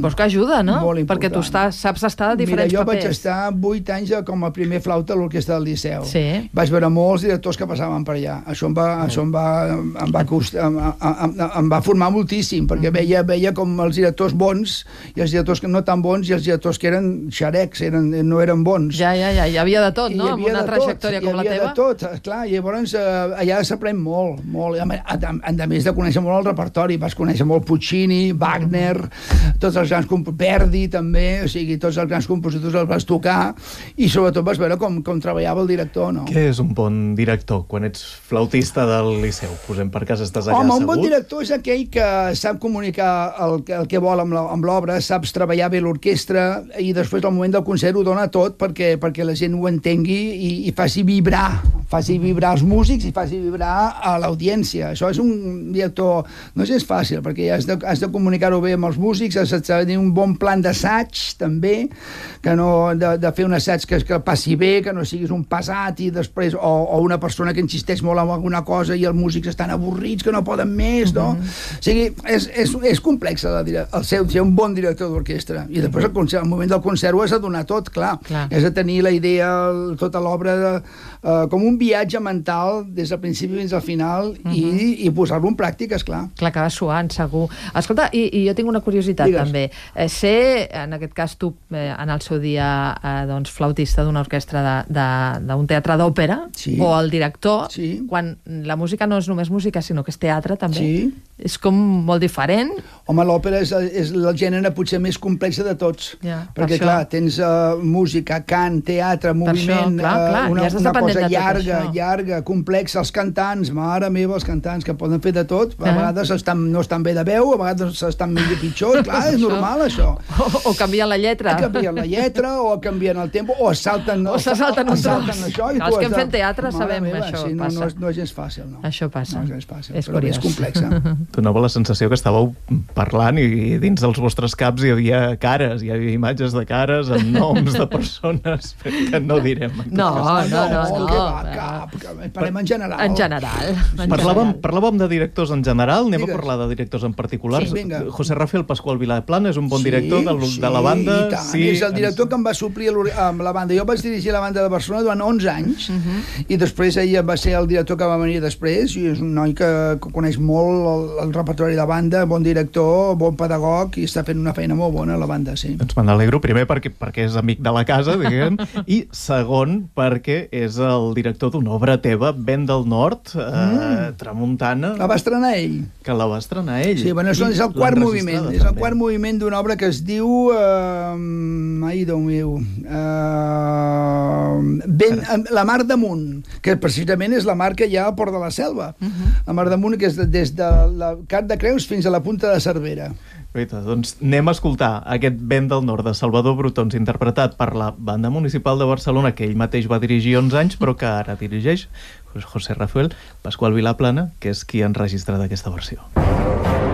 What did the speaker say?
Supos que ajuda, no? Molt important. Perquè tu saps estar de diferents Mira, jo papers. vaig estar 8 anys com a primer flauta a l'orquestra del Liceu. Sí. Vaig veure molts directors que passaven per allà. Això em va formar moltíssim, perquè veia com els directors bons i els directors que no tan bons i els directors que eren xarecs, no eren bons. Ja, hi havia de tot, no? Amb una trajectòria com la teva. Hi havia de tot, clar. Llavors, allà s'aprèn molt. A més de conèixer molt el repertori, vas conèixer molt Puccini, Wagner, tots els grans Verdi també, o sigui, tots els grans compositors els vas tocar i sobretot vas veure com treballava el director, no? Què és un bon director quan ets flautista del Liceu? Posem per cas, estàs allà assegut? Un bon director és aquell que sap comunicar el que vol amb l'obra, saps treballar bé l'orquestra i després al moment del concert ho dona tot perquè la gent ho entengui i faci vibrar els músics i faci vibrar a l'audiència. Això és un director... No és fàcil, perquè has de comunicar-ho bé amb els músics, has de tenir un bon plan d'assaig, també, que no de fer un assaig que passi bé, que no siguis un pesat i després... O una persona que insisteix molt en alguna cosa i els músics estan avorrits, que no poden més, no? O sigui, és complex ser un bon director d'orquestra. I després al moment del concert ho has de donar tot, clar. Has de tenir la idea, tota l'obra com un viatge mental des del principi fins al final i posar-lo en pràctica, esclar. Clar, que va suant, segur. Escolta, i jo tinc una curiositat, també. Sé, en aquest cas, tu, en el seu dia, doncs, flautista d'una orquestra d'un teatre d'òpera, o el director, quan la música no és només música, sinó que és teatre, també. És com molt diferent. Home, l'òpera és el gènere potser més complex de tots. Perquè, clar, tens música, cant, teatre, moviment, una cosa llarga, complexa. Els cantants, mare meva, els cantants que poden fer de tot, a vegades no estan bé de veu, a vegades estan millor pitjor, clar, és normal, això. O canvien la lletra. Canvien la lletra, o canvien el tempo, o salten això. Els que hem fet teatre sabem que això passa. No és gens fàcil, no. Això passa. No és gens fàcil, però és complexa. Donava la sensació que estàveu parlant i dins dels vostres caps hi havia cares, hi havia imatges de cares amb noms de persones que no direm. No. Parlem en general. En general. Parlàvem de directors en general, anem a parlar de directors en particular. José Rafael Pascual Vilaplana és un bon director de la banda. I tant, és el director que em va suplir amb la banda. Jo vaig dirigir la banda de Barcelona durant 11 anys i després ell va ser el director que va venir després i és un noi que coneix molt el repertori de la banda, bon director, bon pedagog i està fent una feina molt bona a la banda, sí. Doncs me n'alegro, primer perquè és amic de la casa, diguem, i segon perquè és el director d'una obra teva, Vent del Nord, Tramuntana. La va estrenar ell. Que la va estrenar ell. Sí, bueno, és el quart moviment. És el quart moviment d'una obra que es diu... ai, Déu meu... La Mar d'Amunt, que precisament és la mar que hi ha al Port de la Selva. La Mar d'Amunt, que és des de la Cap de Creus fins a la Punta de Cervera. Doncs anem a escoltar aquest Vent del Nord de Salvador Brotons, interpretat per la Banda Municipal de Barcelona, que ell mateix va dirigir 11 anys, però que ara dirigeix José Rafael Pascual Vilaplana, que és qui ha enregistrat aquesta versió.